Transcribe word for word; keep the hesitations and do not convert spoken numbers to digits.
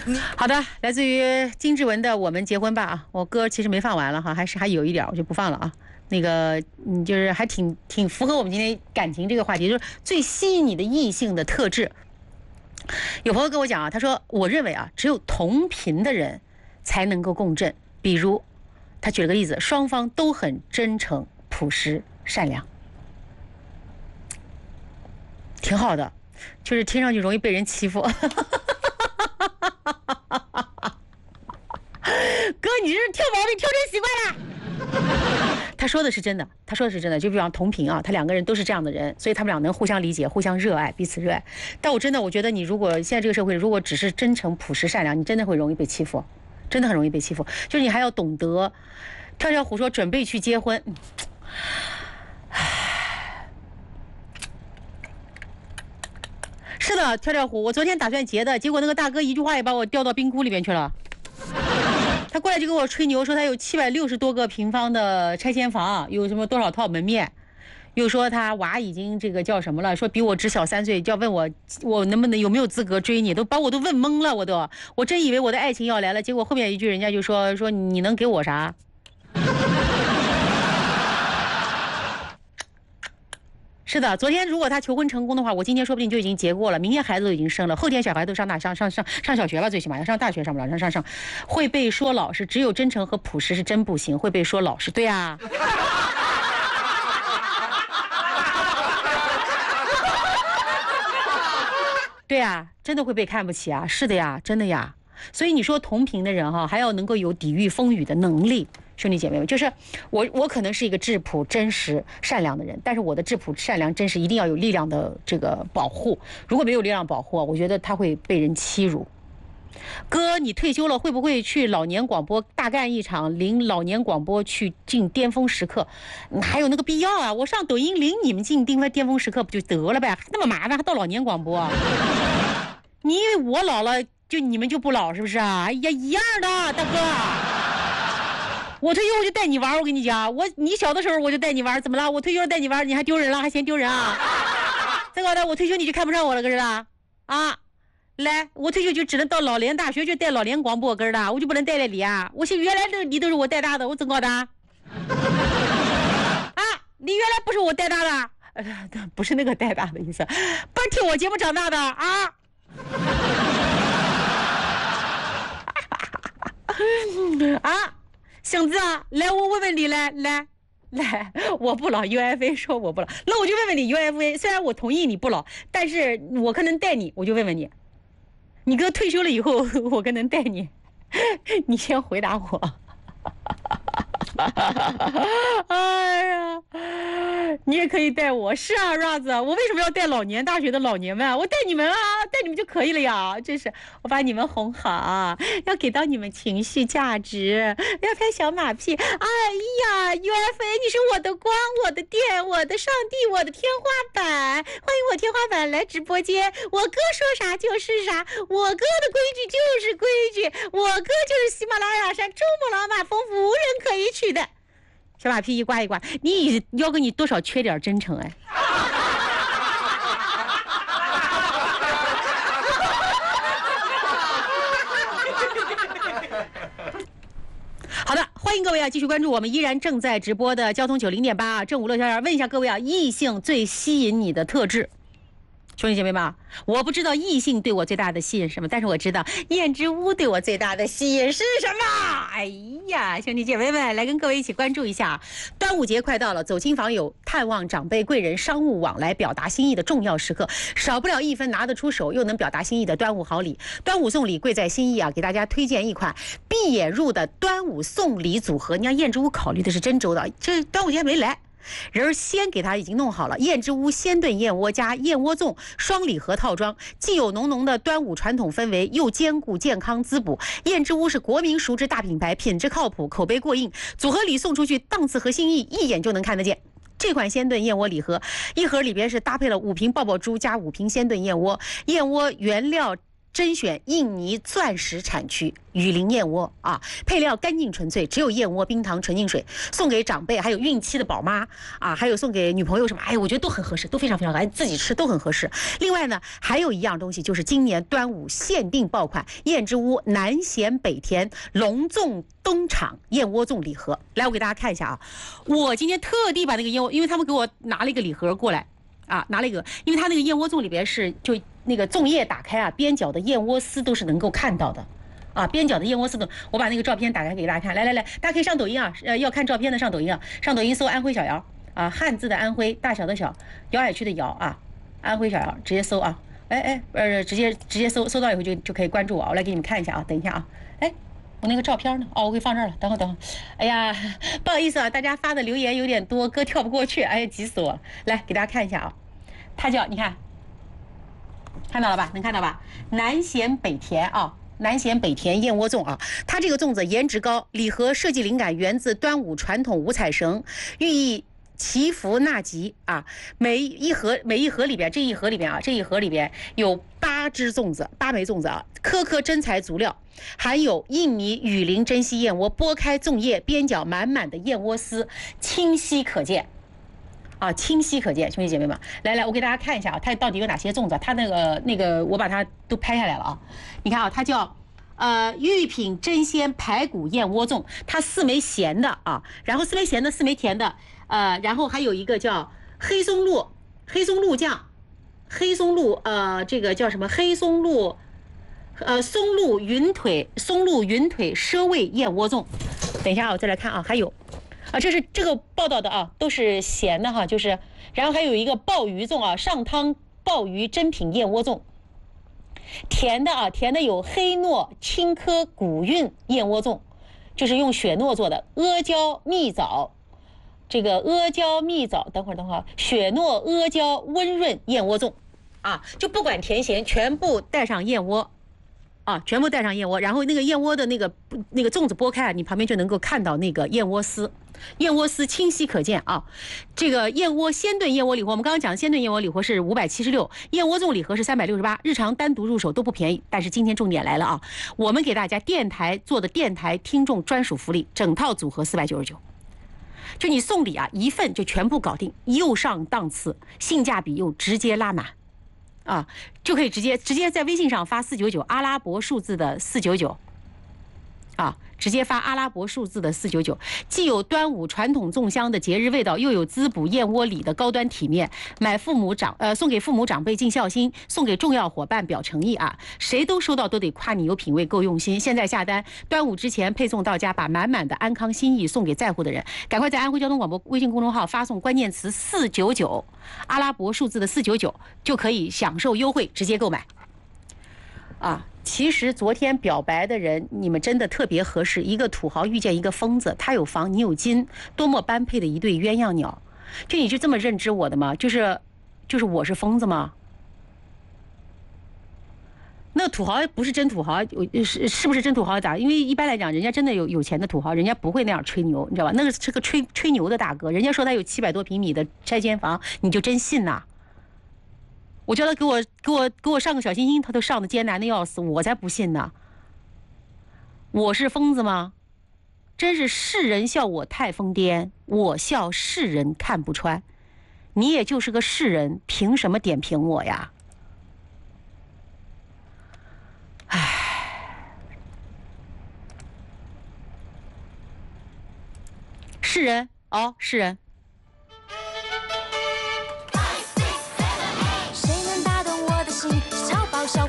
好的，来自于金志文的《我们结婚吧》啊，我歌其实没放完了哈，还是还有一点，我就不放了啊。那个，嗯，就是还挺挺符合我们今天感情这个话题，就是最吸引你的异性的特质。有朋友跟我讲啊，他说，我认为啊，只有同频的人才能够共振。比如，他举了个例子，双方都很真诚、朴实、善良，挺好的，就是听上去容易被人欺负。哥，你这是挑毛病挑成习惯了。他说的是真的，他说的是真的。就比方同频啊，他两个人都是这样的人，所以他们俩能互相理解、互相热爱、彼此热爱。但我真的，我觉得你如果现在这个社会，如果只是真诚、朴实、善良，你真的会容易被欺负，真的很容易被欺负。就是你还要懂得。跳跳虎说准备去结婚，是的，跳跳虎，我昨天打算结的，结果那个大哥一句话也把我调到冰窟里面去了。他过来就跟我吹牛，说他有七百六十多个平方的拆迁房，有什么多少套门面，又说他娃已经这个叫什么了，说比我只小三岁，要问我我能不能有没有资格追你，都把我都问懵了，我都我真以为我的爱情要来了，结果后面一句人家就说说你能给我啥？是的，昨天如果他求婚成功的话，我今天说不定就已经结过了，明天孩子都已经生了，后天小孩都上大上上上上小学了，最起码要上大学上不了，上上上，会被说老实，只有真诚和朴实是真不行，会被说老实，对呀、啊。对呀、啊，真的会被看不起啊，是的呀，真的呀。所以你说同频的人哈，还要能够有抵御风雨的能力。兄弟姐妹们，就是我，我可能是一个质朴、真实、善良的人，但是我的质朴、善良、真实一定要有力量的这个保护。如果没有力量保护，我觉得他会被人欺辱。哥，你退休了会不会去老年广播大干一场，领老年广播去进巅峰时刻？哪有那个必要啊？我上抖音领你们进巅峰巅峰时刻不就得了呗？还那么麻烦，还到老年广播？你以为我老了就你们就不老是不是啊？哎呀，一样的，大哥。我退休我就带你玩，我跟你讲，我你小的时候我就带你玩，怎么了？我退休了带你玩，你还丢人了，还嫌丢人啊？再搞的，我退休你就看不上我了，哥儿的啊！来，我退休就只能到老年大学去带老年广播，哥儿的，我就不能带带你啊！我是原来的你都是我带大的，我怎搞的？啊，你原来不是我带大的，呃，不是那个带大的意思，不是听我节目长大的啊！啊！星子啊，来，我问问你来来来，我不老 U F A 说我不老，那我就问问你 U F A， 虽然我同意你不老，但是我可能带你，我就问问你，你哥退休了以后，我可能带你，你先回答我。哎呀，你也可以带我，是啊 ，Raz， 我为什么要带老年大学的老年们？我带你们啊，带你们就可以了呀。这是我把你们哄好，要给到你们情绪价值，要拍小马屁。哎呀 ，U F A， 你是我的光，我的电，我的上帝，我的天花板。欢迎我天花板来直播间，我哥说啥就是啥，我哥的规矩就是规矩，我哥就是喜马拉雅山珠穆朗玛峰无人可以取的。小马屁一刮一刮，你要跟你多少缺点真诚哎。好的，欢迎各位啊，继续关注我们依然正在直播的交通九零点八啊，正午乐逍遥。问一下各位啊，异性最吸引你的特质？兄弟姐妹们，我不知道异性对我最大的吸引是什么，但是我知道燕之屋对我最大的吸引是什么。哎呀，兄弟姐妹们，来跟各位一起关注一下，端午节快到了，走亲访友、探望长辈贵人、商务往来、表达心意的重要时刻，少不了一分拿得出手又能表达心意的端午好礼。端午送礼贵在心意啊，给大家推荐一款闭眼入的端午送礼组合。你看燕之屋考虑的是真周到，这端午节没来。人儿先给他已经弄好了，燕之屋鲜炖燕窝加燕窝粽双礼盒套装，既有浓浓的端午传统氛围，又兼顾健康滋补。燕之屋是国民熟知大品牌，品质靠谱，口碑过硬，组合礼送出去档次和心意一眼就能看得见。这款鲜炖燕窝礼盒，一盒里边是搭配了五瓶爆爆珠加五瓶鲜炖燕窝，燕窝原料甄选印尼钻石产区雨林燕窝啊，配料干净纯粹，只有燕窝、冰糖、纯净水，送给长辈，还有孕期的宝妈啊，还有送给女朋友什么，哎，我觉得都很合适，都非常非常好，自己吃都很合适。另外呢，还有一样东西就是今年端午限定爆款燕之屋南咸北甜隆重登场燕窝粽礼盒。来，我给大家看一下啊，我今天特地把那个燕窝，因为他们给我拿了一个礼盒过来啊，拿了一个，因为他那个燕窝粽里边是就那个粽叶打开啊，边角的燕窝丝都是能够看到的。啊，边角的燕窝丝的，我把那个照片打开给大家看。来来来，大家可以上抖音啊，呃，要看照片的上抖音啊，上抖音搜安徽小姚啊，汉字的安徽，大小的小，姚海区的姚啊，安徽小姚，直接搜啊，哎哎，呃，直接直接搜，搜到以后就就可以关注我，我来给你们看一下啊，等一下啊，哎，我那个照片呢？哦，我给放这儿了，等会儿等会儿，哎呀，不好意思啊，大家发的留言有点多，歌跳不过去，哎呀，急死我了。来给大家看一下啊，它叫你看，看到了吧？能看到吧？南咸北甜啊。南咸北甜燕窝粽啊，它这个粽子颜值高，礼盒设计灵感源自端午传统五彩绳，寓意祈福纳吉啊。每一盒每一盒里边，这一盒里边啊，这一盒里边有八只粽子，八枚粽子啊，颗颗真材足料，含有印尼雨林珍稀燕窝，剥开粽叶，边角满满的燕窝丝，清晰可见。啊，清晰可见，兄弟姐妹们，来来，我给大家看一下啊，它到底有哪些粽子？它那个那个，我把它都拍下来了啊。你看啊，它叫呃御品真鲜排骨燕窝粽，它四枚咸的啊，然后四枚咸的，四枚甜的，呃，然后还有一个叫黑松露黑松露酱，黑松露呃这个叫什么黑松露呃松露云腿松露云腿奢味燕窝粽。等一下啊，我再来看啊，还有。啊，这是这个报道的啊，都是咸的哈，就是，然后还有一个鲍鱼粽啊，上汤鲍鱼珍品燕窝粽，甜的啊，甜的有黑糯青稞古韵燕窝粽，就是用雪糯做的，阿胶蜜枣，这个阿胶蜜枣，等会儿等会儿，雪糯阿胶温润燕窝粽，啊，就不管甜咸，全部带上燕窝。啊，全部带上燕窝，然后那个燕窝的那个那个粽子剥开啊，你旁边就能够看到那个燕窝丝，燕窝丝清晰可见啊。这个燕窝鲜炖燕窝礼盒，我们刚刚讲的鲜炖燕窝礼盒是五百七十六，燕窝粽礼盒是三百六十八，日常单独入手都不便宜。但是今天重点来了啊，我们给大家电台做的电台听众专属福利，整套组合四百九十九，就你送礼啊，一份就全部搞定，又上档次，性价比又直接拉满。啊，就可以直接直接在微信上发四九九阿拉伯数字的四九九，啊，直接发阿拉伯数字的四九九，既有端午传统粽香的节日味道，又有滋补燕窝里的高端体面。买父母长呃送给父母长辈尽孝心，送给重要伙伴表诚意啊！谁都收到都得夸你有品位够用心。现在下单，端午之前配送到家，把满满的安康心意送给在乎的人。赶快在安徽交通广播微信公众号发送关键词四九九，阿拉伯数字的四九九，就可以享受优惠，直接购买。啊，其实昨天表白的人，你们真的特别合适。一个土豪遇见一个疯子，他有房，你有金，多么般配的一对鸳鸯鸟。就你就这么认知我的吗？就是，就是我是疯子吗？那土豪不是真土豪，是是不是真土豪咋？因为一般来讲，人家真的有有钱的土豪，人家不会那样吹牛，你知道吧？那个是个吹吹牛的大哥，人家说他有七百多平米的拆迁房，你就真信呐？我叫他给我给我给我上个小星星，他都上的艰难的要死，我才不信呢。我是疯子吗？真是世人笑我太疯癫，我笑世人看不穿。你也就是个世人，凭什么点评我呀？唉，世人哦，世人。